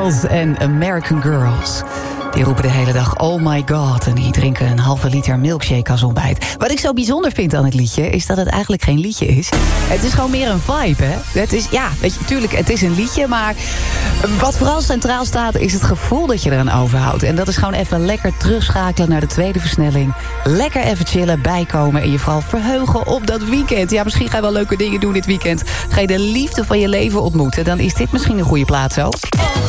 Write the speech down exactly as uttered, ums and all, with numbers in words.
Beatles en American Girls. Die roepen de hele dag oh my god en die drinken een halve liter milkshake als ontbijt. Wat ik zo bijzonder vind aan het liedje is dat het eigenlijk geen liedje is. Het is gewoon meer een vibe, hè. Het is, ja, weet je, tuurlijk, het is een liedje, maar wat vooral centraal staat is het gevoel dat je eraan overhoudt. En dat is gewoon even lekker terugschakelen naar de tweede versnelling. Lekker even chillen, bijkomen en je vooral verheugen op dat weekend. Ja, misschien ga je wel leuke dingen doen dit weekend. Ga je de liefde van je leven ontmoeten, dan is dit misschien een goede plaats ook.